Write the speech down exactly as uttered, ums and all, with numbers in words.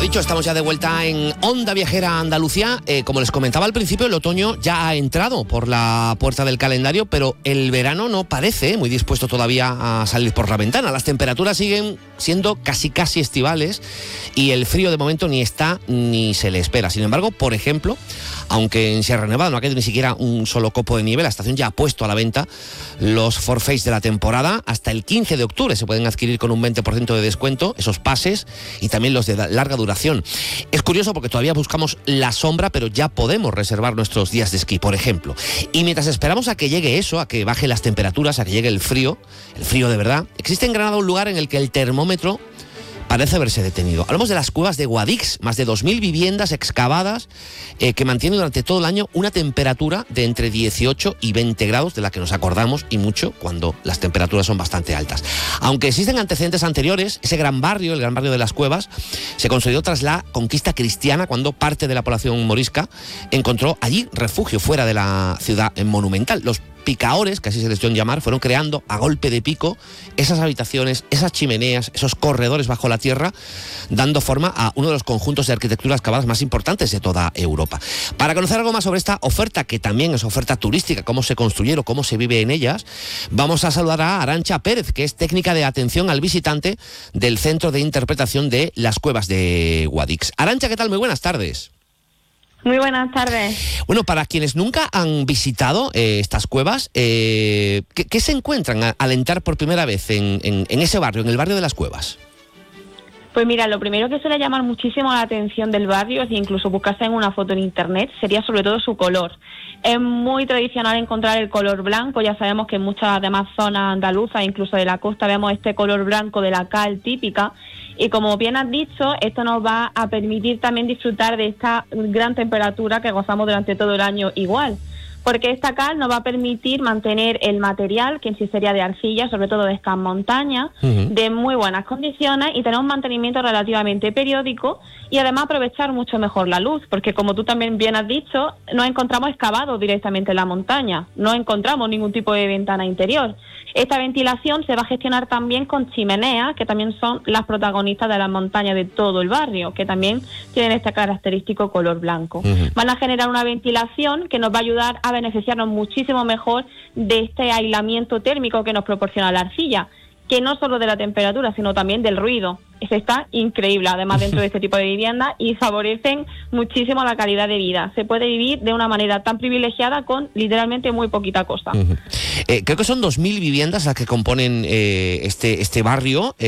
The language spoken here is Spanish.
dicho, estamos ya de vuelta en Onda Viajera Andalucía. Eh, como les comentaba al principio, el otoño ya ha entrado por la puerta del calendario, pero el verano no parece muy dispuesto todavía a salir por la ventana. Las temperaturas siguen siendo casi casi estivales y el frío de momento ni está ni se le espera. Sin embargo, por ejemplo, aunque en Sierra Nevada no ha caído ni siquiera un solo copo de nieve, la estación ya ha puesto a la venta los forfaits de la temporada. Hasta el quince de octubre se pueden adquirir con un veinte por ciento de descuento esos pases y también los de larga duración. Es curioso porque todavía buscamos la sombra, pero ya podemos reservar nuestros días de esquí, por ejemplo. Y mientras esperamos a que llegue eso, a que bajen las temperaturas, a que llegue el frío, el frío de verdad, existe en Granada un lugar en el que el termómetro parece haberse detenido. Hablamos de las cuevas de Guadix, más de dos mil viviendas excavadas eh, que mantienen durante todo el año una temperatura de entre dieciocho y veinte grados, de la que nos acordamos y mucho cuando las temperaturas son bastante altas. Aunque existen antecedentes anteriores, ese gran barrio, el gran barrio de las cuevas, se consolidó tras la conquista cristiana, cuando parte de la población morisca encontró allí refugio fuera de la ciudad monumental. Los picaores, que así se les suelen llamar, fueron creando a golpe de pico esas habitaciones, esas chimeneas, esos corredores bajo la tierra, dando forma a uno de los conjuntos de arquitectura excavadas más importantes de toda Europa. Para conocer algo más sobre esta oferta, que también es oferta turística, cómo se construyeron, cómo se vive en ellas, vamos a saludar a Arantxa Pérez, que es técnica de atención al visitante del Centro de Interpretación de las Cuevas de Guadix. Arantxa, ¿qué tal? Muy buenas tardes. Muy buenas tardes. Bueno, para quienes nunca han visitado eh, estas cuevas, eh, ¿qué, ¿qué se encuentran a, al entrar por primera vez en, en, en ese barrio, en el barrio de las Cuevas? Pues mira, lo primero que suele llamar muchísimo la atención del barrio, es incluso buscarse en una foto en internet, sería sobre todo su color. Es muy tradicional encontrar el color blanco, ya sabemos que en muchas demás zonas andaluzas, incluso de la costa, vemos este color blanco de la cal típica. Y como bien has dicho, esto nos va a permitir también disfrutar de esta gran temperatura que gozamos durante todo el año igual. Porque esta cal nos va a permitir mantener el material, que en sí sería de arcilla, sobre todo de estas montañas, uh-huh. de muy buenas condiciones y tener un mantenimiento relativamente periódico y además aprovechar mucho mejor la luz, porque como tú también bien has dicho, nos encontramos excavados directamente en la montaña, no encontramos ningún tipo de ventana interior. Esta ventilación se va a gestionar también con chimeneas, que también son las protagonistas de las montañas de todo el barrio, que también tienen este característico color blanco. Uh-huh. Van a generar una ventilación que nos va a ayudar a beneficiarnos muchísimo mejor de este aislamiento térmico que nos proporciona la arcilla, que no solo de la temperatura, sino también del ruido. Eso está increíble, además, dentro de este tipo de viviendas, y favorecen muchísimo la calidad de vida. Se puede vivir de una manera tan privilegiada con literalmente muy poquita cosa. Uh-huh. eh, creo que son dos mil viviendas las que componen eh, este, este barrio.